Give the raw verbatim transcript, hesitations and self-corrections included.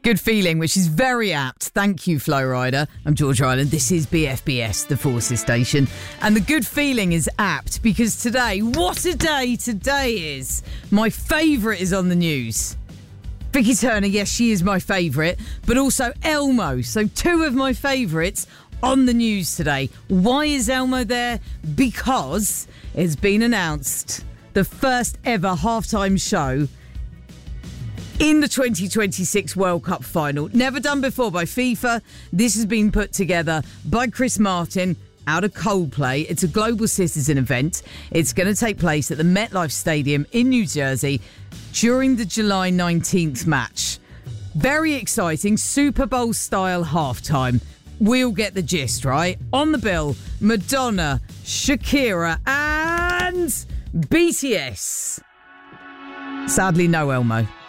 Good feeling, which is very apt. Thank you, Flo Rida. I'm George Island. This is B F B S, the Forces Station. And the good feeling is apt because today, what a day today is. My favourite is on the news. Vicky Turner, yes, she is my favourite, but also Elmo. So two of my favourites on the news today. Why is Elmo there? Because it's been announced the first ever halftime show in the twenty twenty-six World Cup final. Never done before by FIFA. This has been put together by Chris Martin out of Coldplay. It's a global citizen event. It's going to take place at the MetLife Stadium in New Jersey during the July nineteenth match. Very exciting, Super Bowl style halftime. We'll get the gist, right? On the bill, Madonna, Shakira and B T S. Sadly, no Elmo.